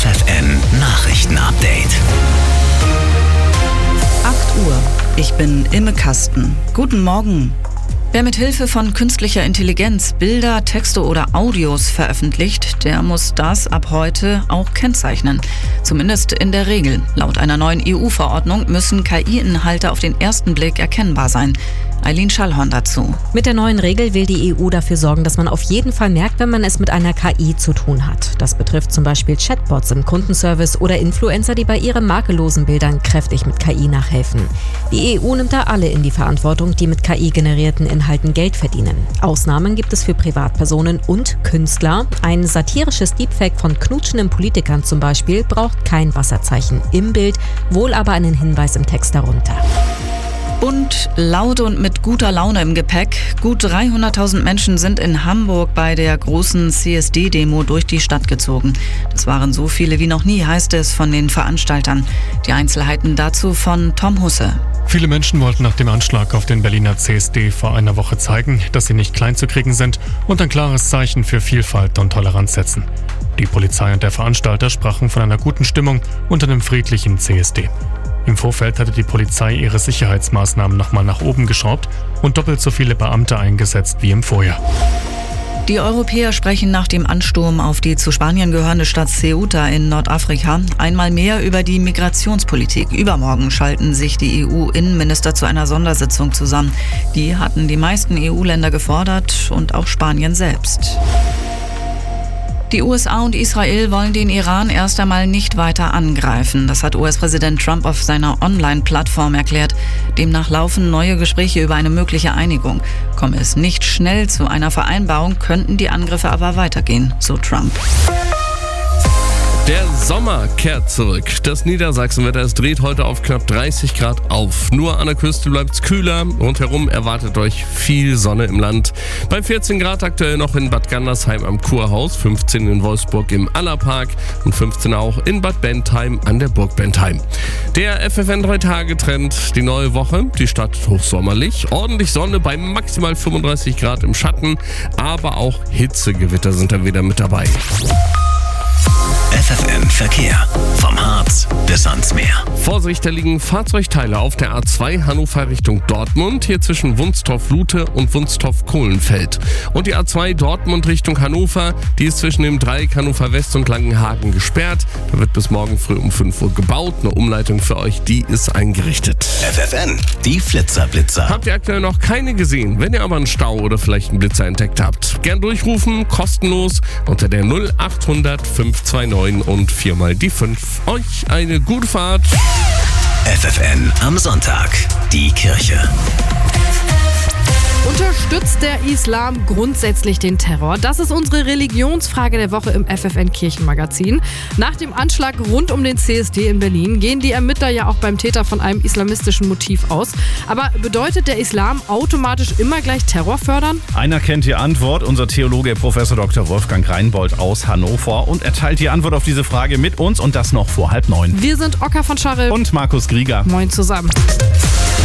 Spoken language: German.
FFN Nachrichten-Update. 8 Uhr. Ich bin Imme Kasten. Guten Morgen. Wer mit Hilfe von künstlicher Intelligenz Bilder, Texte oder Audios veröffentlicht, der muss das ab heute auch kennzeichnen. Zumindest in der Regel. Laut einer neuen EU-Verordnung müssen KI-Inhalte auf den ersten Blick erkennbar sein. Eileen Schallhorn dazu. Mit der neuen Regel will die EU dafür sorgen, dass man auf jeden Fall merkt, wenn man es mit einer KI zu tun hat. Das betrifft zum Beispiel Chatbots im Kundenservice oder Influencer, die bei ihren makellosen Bildern kräftig mit KI nachhelfen. Die EU nimmt da alle in die Verantwortung, die mit KI generierten Inhalten Geld verdienen. Ausnahmen gibt es für Privatpersonen und Künstler. Ein satirisches Deepfake von knutschenden Politikern zum Beispiel braucht kein Wasserzeichen im Bild, wohl aber einen Hinweis im Text darunter. Bunt, laut und mit guter Laune im Gepäck. Gut 300.000 Menschen sind in Hamburg bei der großen CSD-Demo durch die Stadt gezogen. Das waren so viele wie noch nie, heißt es von den Veranstaltern. Die Einzelheiten dazu von Tom Husse. Viele Menschen wollten nach dem Anschlag auf den Berliner CSD vor einer Woche zeigen, dass sie nicht klein zu kriegen sind und ein klares Zeichen für Vielfalt und Toleranz setzen. Die Polizei und der Veranstalter sprachen von einer guten Stimmung und einem friedlichen CSD. Im Vorfeld hatte die Polizei ihre Sicherheitsmaßnahmen nochmal nach oben geschraubt und doppelt so viele Beamte eingesetzt wie im Vorjahr. Die Europäer sprechen nach dem Ansturm auf die zu Spanien gehörende Stadt Ceuta in Nordafrika einmal mehr über die Migrationspolitik. Übermorgen schalten sich die EU-Innenminister zu einer Sondersitzung zusammen. Die hatten die meisten EU-Länder gefordert und auch Spanien selbst. Die USA und Israel wollen den Iran erst einmal nicht weiter angreifen. Das hat US-Präsident Trump auf seiner Online-Plattform erklärt. Demnach laufen neue Gespräche über eine mögliche Einigung. Komme es nicht schnell zu einer Vereinbarung, könnten die Angriffe aber weitergehen, so Trump. Der Sommer kehrt zurück. Das Niedersachsenwetter, es dreht heute auf knapp 30 Grad auf. Nur an der Küste bleibt es kühler. Rundherum erwartet euch viel Sonne im Land. Bei 14 Grad aktuell noch in Bad Gandersheim am Kurhaus, 15 in Wolfsburg im Allerpark und 15 auch in Bad Bentheim an der Burg Bentheim. Der FFN 3-Tage-Trend, die neue Woche, die Stadt hochsommerlich. Ordentlich Sonne bei maximal 35 Grad im Schatten, aber auch Hitzegewitter sind dann wieder mit dabei. FFN Verkehr. Vom Harz bis ans Meer. Vorsicht, da liegen Fahrzeugteile auf der A2 Hannover Richtung Dortmund, hier zwischen Wunstorf-Lute und Wunstorf-Kohlenfeld. Und die A2 Dortmund Richtung Hannover, die ist zwischen dem Dreieck Hannover West und Langenhagen gesperrt. Da wird bis morgen früh um 5 Uhr gebaut. Eine Umleitung für euch, die ist eingerichtet. FFN, die Flitzer-Blitzer. Habt ihr aktuell noch keine gesehen? Wenn ihr aber einen Stau oder vielleicht einen Blitzer entdeckt habt, gern durchrufen, kostenlos unter der 0800 529 und 4 mal die 5. Euch eine gute Fahrt. FFN am Sonntag. Die Kirche. Unterstützt der Islam grundsätzlich den Terror? Das ist unsere Religionsfrage der Woche im FFN Kirchenmagazin. Nach dem Anschlag rund um den CSD in Berlin gehen die Ermittler ja auch beim Täter von einem islamistischen Motiv aus. Aber bedeutet der Islam automatisch immer gleich Terror fördern? Einer kennt die Antwort, unser Theologe Prof. Dr. Wolfgang Reinbold aus Hannover. Und er teilt die Antwort auf diese Frage mit uns und das noch vor 8:30. Wir sind Ocker von Scharre und Markus Grieger. Moin zusammen.